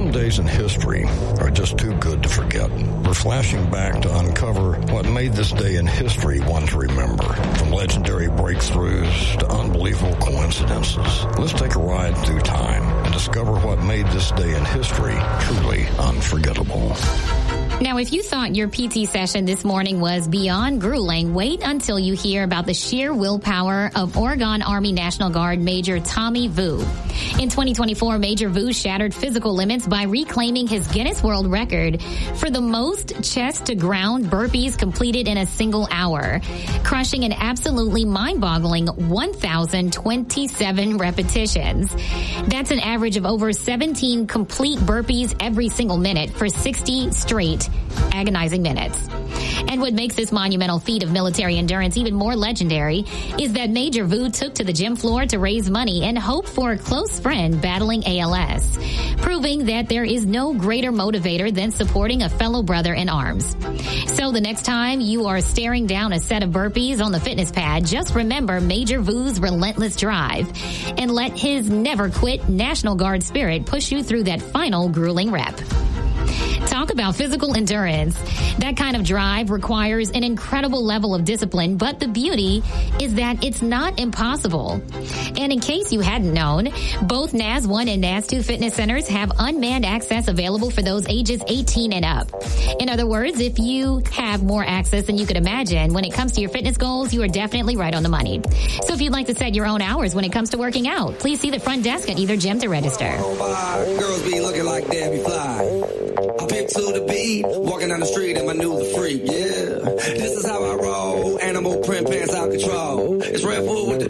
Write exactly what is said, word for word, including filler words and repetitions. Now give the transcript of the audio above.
Some days in history are just too good to forget. We're flashing back to uncover what made this day in history one to remember. From legendary breakthroughs to unbelievable coincidences, let's take a ride through time and discover what made this day in history truly unforgettable. Now, if you thought your P T session this morning was beyond grueling, wait until you hear about the sheer willpower of Oregon Army National Guard Major Tommy Vu. In twenty twenty-four, Major Vu shattered physical limits by reclaiming his Guinness World Record for the most chest-to-ground burpees completed in a single hour, crushing an absolutely mind-boggling one thousand twenty-seven repetitions. That's an average of over seventeen complete burpees every single minute for sixty straight agonizing minutes. And what makes this monumental feat of military endurance even more legendary is that Major Vu took to the gym floor to raise money and hope for a close friend battling A L S, proving that there is no greater motivator than supporting a fellow brother in arms. So the next time you are staring down a set of burpees on the fitness pad, just remember Major Vu's relentless drive and let his never quit National Guard spirit push you through that final grueling rep. Talk about physical endurance. That kind of drive requires an incredible level of discipline, but the beauty is that it's not impossible. And in case you hadn't known, both N A S one and N A S two fitness centers have unmanned access available for those ages eighteen and up. In other words, if you have more access than you could imagine when it comes to your fitness goals, you are definitely right on the money. So if you'd like to set your own hours when it comes to working out, please see the front desk at either gym to register. Girls be looking like Debbie Fly. I pick to the beat, walking down the street and my new the freak, yeah. This is how I roll, animal print pants out control. It's Red Bull with the